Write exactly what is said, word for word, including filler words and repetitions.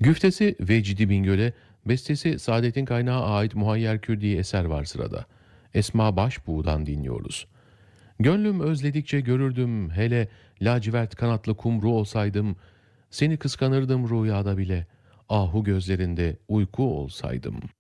Güftesi Vecdi Bingöl'e, bestesi Saadettin Kaynağı ait Muhayyer Kür diye eser var sırada. Esma Başbuğ'dan dinliyoruz. Gönlüm özledikçe görürdüm, hele lacivert kanatlı kumru olsaydım, seni kıskanırdım rüyada bile, ahu gözlerinde uyku olsaydım.